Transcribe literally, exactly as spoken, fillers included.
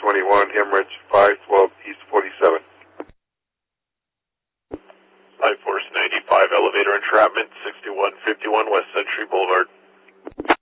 twenty-one, Hemorrhage, five twelve East forty-seven. Life Force ninety-five, elevator entrapment, sixty-one fifty-one West Century Boulevard.